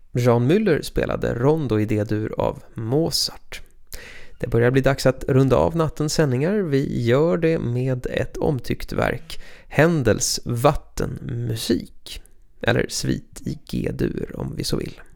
Jan Müller spelade Rondo i D-dur av Mozart. Det börjar bli dags att runda av nattens sändningar. Vi gör det med ett omtyckt verk, Händels vattenmusik, eller svit i G-dur om vi så vill.